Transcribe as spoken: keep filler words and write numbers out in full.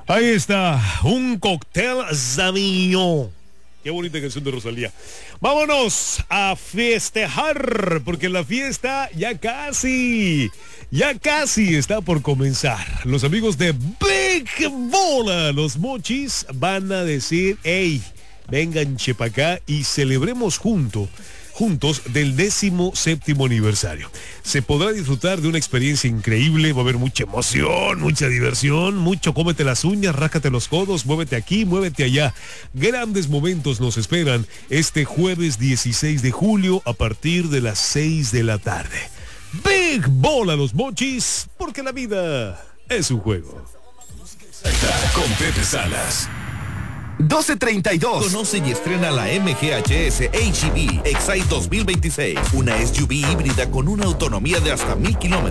Ahí está, un cóctel Sauvignon. Qué bonita canción de Rosalía. Vámonos a festejar, porque la fiesta ya casi, ya casi está por comenzar. Los amigos de Big Bola, los Mochis, van a decir, hey, vengan chepa acá y celebremos juntos. juntos del décimo séptimo aniversario. Se podrá disfrutar de una experiencia increíble, va a haber mucha emoción, mucha diversión, mucho cómete las uñas, rácate los codos, muévete aquí, muévete allá. Grandes momentos nos esperan este jueves dieciséis de julio a partir de las seis de la tarde. Big Bola los Mochis, porque la vida es un juego. Con Pepe Salas. doce treinta y dos. Conoce y estrena la M G H S H E V Excite dos mil veintiséis, una S U V híbrida con una autonomía de hasta mil kilómetros.